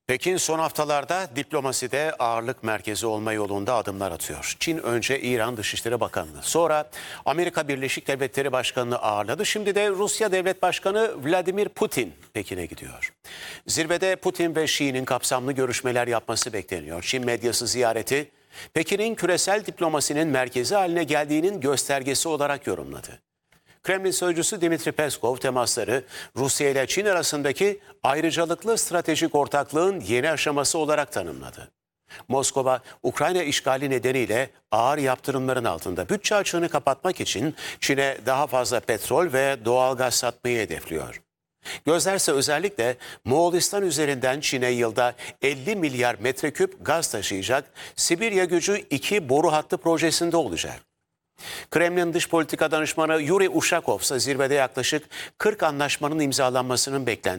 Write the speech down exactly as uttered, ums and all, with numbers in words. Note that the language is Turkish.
Pekin son haftalarda diplomaside ağırlık merkezi olma yolunda adımlar atıyor. Çin önce İran Dışişleri Bakanı'nı, sonra Amerika Birleşik Devletleri Başkanı'nı ağırladı. Şimdi de Rusya Devlet Başkanı Vladimir Putin Pekin'e gidiyor. Zirvede Putin ve Xi'nin kapsamlı görüşmeler yapması bekleniyor. Çin medyası ziyareti, Pekin'in küresel diplomasinin merkezi haline geldiğinin göstergesi olarak yorumladı. Kremlin sözcüsü Dmitri Peskov temasları Rusya ile Çin arasındaki ayrıcalıklı stratejik ortaklığın yeni aşaması olarak tanımladı. Moskova, Ukrayna işgali nedeniyle ağır yaptırımların altında bütçe açığını kapatmak için Çin'e daha fazla petrol ve doğalgaz satmayı hedefliyor. Gözlerse özellikle Moğolistan üzerinden Çin'e yılda elli milyar metreküp gaz taşıyacak Sibirya Gücü iki boru hattı projesinde olacak. Kremlin Dış Politika Danışmanı Yuri Ushakov ise zirvede yaklaşık kırk anlaşmanın imzalanmasının beklendiğini